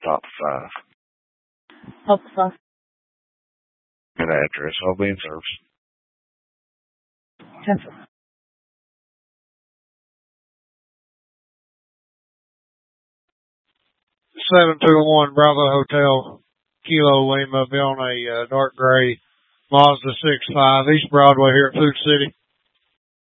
Top 5. Top 5. Good address. I'll be in service. 10-4. $721 Bravo Hotel, Kilo Lima, be on a dark gray Mazda 6.5, East Broadway here at Food City.